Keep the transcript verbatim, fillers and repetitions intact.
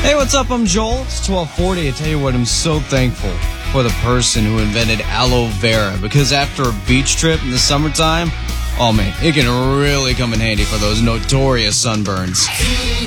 Hey, what's up? I'm Joel. It's twelve forty. I tell you what, I'm so thankful for the person who invented aloe vera, because after a beach trip in the summertime, oh man, it can really come in handy for those notorious sunburns.